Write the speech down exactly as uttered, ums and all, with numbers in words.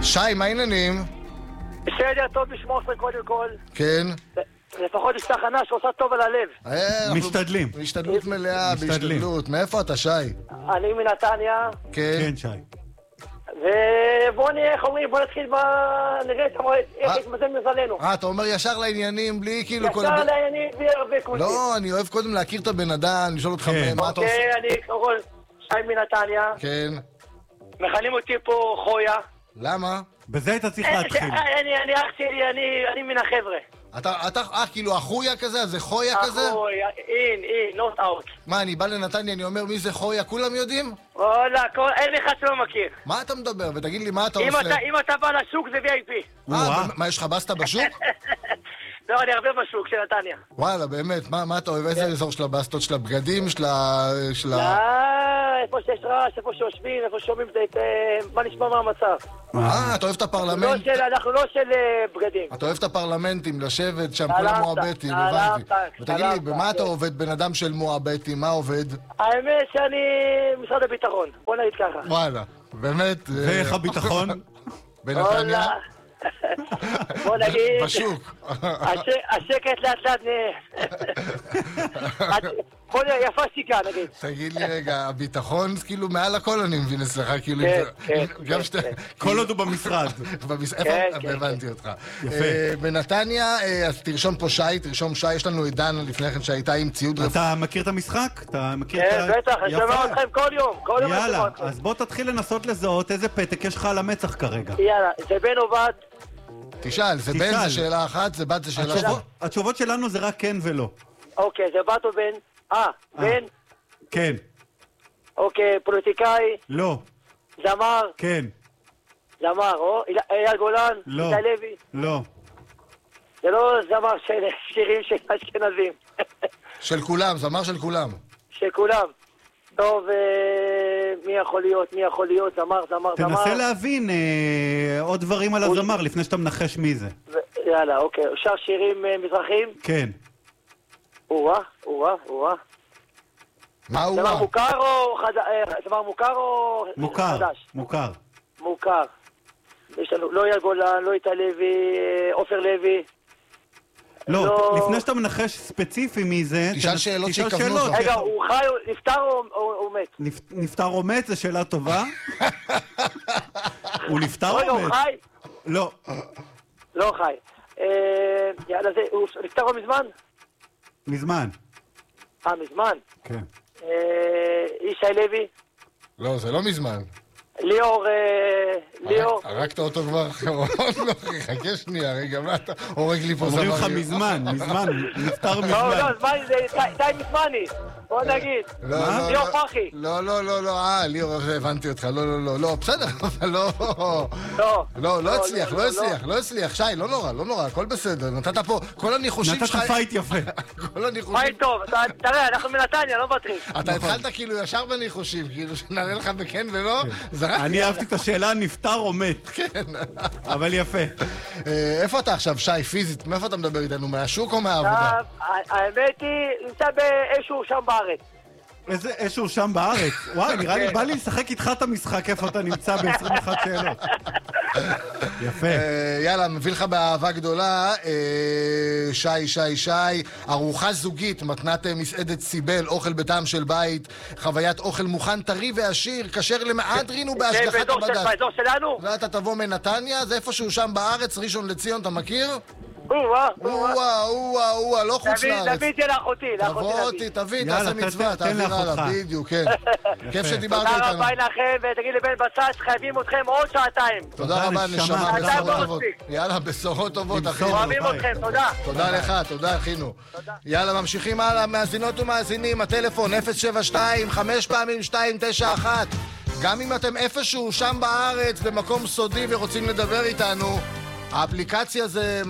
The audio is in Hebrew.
שי, מה העניינים? בסדר, טוב לשמוע אתכם קודם כל. כן. לפחות יש תחנה שעושה טוב על הלב. משתדלים. השתדלות מלאה, בהשתדלות. מאיפה אתה, שי? אני מנתניה. כן. כן, שי. ובואו נראה איך אומרים, בואו נתחיל ב... נראה איך יתמזל מזלנו. אה, אתה אומר ישר לעניינים, בלי כאילו... ישר לעניינים, בלי הרבה קולטים. לא, אני אוהב קודם להכיר את הבן אדם, לשאול אותך מה אתה עושה. אוקיי, אני קודם כל שי מנתניה. כן. מכנים אותי פה חויה. למה? בזה היית צריך להתחיל. אני אח שלי, אני מן החבר'ה. אתה, אתה, אה, כאילו החויה כזה? זה חויה כזה? החויה, אין, אין, not out. מה, אני בא לנתניה, אני אומר מי זה חויה? כולם יודעים? וואלה, אין אחד שלא מכיר. מה אתה מדבר? ותגיד לי, מה אתה עושה? אם אתה בא לשוק זה וי איי פי. אה, מה, יש לך בסטה בשוק? לא, אני הרבה בשוק של נתניה. וואלה, באמת, מה אתה אוהב? איזה אזור של הבסטות? של הבגדים? של ה... לא, איפה שיש רעש, איפה שיושבים, איפה שומעים את... מה נשמע מהמצב. אה, אתה אוהב את הפרלמנט? אנחנו לא של בגדים. אתה אוהב את הפרלמנטים, לשבת שם, כל המועבטים, הבנתי. ותגיד לי, במה אתה עובד? בן אדם של מועבטים, מה עובד? האמת שאני משרד הביטחון, בוא נגיד ככה. וואלה, באמת... ואיך הביטחון? בנתניה? בוא נגיד... בשוק. השקט לאט לאט בוא נראה, יפה שיקה נגיד. תגיד לי רגע, הביטחון כאילו מעל הכל אני מבין אצלך, כאילו... כן, כן. כל עוד הוא במשרד. איפה? הבנתי אותך. יפה. בנתניה, אז תרשום פה שי, תרשום שי, יש לנו עידן לפני כן שהייתה עם ציוד... אתה מכיר את המשחק? אתה מכיר את ה... כן, בטח, אני שומע אתכם כל יום, כל יום. יאללה, אז בוא תתחיל לנסות לזהות איזה פתק יש לך על המצח כרגע. יאללה, זה בן או בת? תשאל, זה בן זה שאלה אחת, זה בת זה שאלה אחת. התשובות שלנו זה רק כן ולא. אוקיי, זה בת או בן? אה, בן? כן. אוקיי, פוליטיקאי? לא. זמר? כן. זמר, או? אייל גולן? לא. איתי לוי? לא. זה לא זמר של שירים של אשכנזים. של כולם, זמר של כולם. של כולם. טוב, מי יכול להיות, מי יכול להיות, זמר, זמר, זמר. תנסה להבין עוד דברים על הזמר לפני שאתה מנחש מי זה. יאללה, אוקיי. שר שירים מזרחיים? כן. אורה, אורה, אורה. מה אורה? זמר מוכר או חדש? זמר מוכר או חדש? מוכר, מוכר. מוכר. יש לנו לא אייל גולן, לא איתי לוי, עופר לוי. לא, לפני שאתה מנחש ספציפי מי זה, תשאל שאלות שיקבנו אותך. רגע, הוא חי, נפטר או מת? נפטר או מת, זו שאלה טובה. הוא נפטר או מת? רגע, הוא חי? לא. לא חי. יאללה, הוא נפטר או מזמן? מזמן. אה, מזמן? כן. איתי לוי? לא, זה לא מזמן. ליאור, ליאור. הרגת אותו כבר אחרון, לא, חכה שנייה, רגע, מה אתה הורג לי פה זמר? אומרים לך מזמן, מזמן, נפטר מזמן. לא, לא, זמן, זה די מזמני, בוא נגיד. ליאור פחי. לא, לא, לא, לא, אה, ליאור, הבנתי אותך, לא, לא, לא, לא, בסדר, אבל לא... לא. לא, לא הצליח, לא הצליח, לא הצליח, שי, לא נורא, לא נורא, הכל בסדר, נתת פה, כל הניחושים שלך... נתת פייט יפה. כל הניחושים... פייט טוב, תראה, אנחנו מנתניה, לא מטריד. אתה התחלת כאילו ישר בניחושים, כאילו שנראה לך בכן ולא, אני אהבתי את השאלה נפטר או מת. כן. אבל יפה. איפה אתה עכשיו, שי, פיזית? מאיפה אתה מדבר איתנו? מהשוק או מהעבודה? האמת היא, נמצא באיזשהו שם בארץ. איזה איזשהו שם בארץ? וואי, נראה לי, בא לי לשחק איתך את המשחק איפה אתה נמצא ב-עשרים ואחת שאלות. יפה. יאללה, מביא לך באהבה גדולה, שי, שי, שי, ארוחה זוגית, מתנת מסעדת סיבל, אוכל בטעם של בית, חוויית אוכל מוכן, טרי ועשיר, כשר למהדרין ובהשגחת הבד"ץ. זה באזור שלנו? ואתה תבוא מנתניה, זה איפשהו שם בארץ, ראשון לציון, אתה מכיר? וואה, וואה, וואה, וואה, לא חוץ לארץ. תביא אותי לאחותי, תבוא אותי, תביא, תעשה מצווה, תעביר הלאה, בדיוק, כן. כיף שדיברת איתנו. תודה רבה לכם, ותגיד לבן בצד, חייבים אתכם עוד שעתיים. תודה רבה, נשמה, בשורות טובות. יאללה, בשורות טובות, אחינו. אוהבים אתכם, תודה. תודה לך, תודה, אחינו. יאללה, ממשיכים הלאה, מאזינות ומאזינים, הטלפון אפס שבע שתיים חמש פעמים שתיים תשע אחת. גם אם אתם איפשהו שם בארץ, במקום סודי ורוצים לדבר איתנו, האפליקציה זה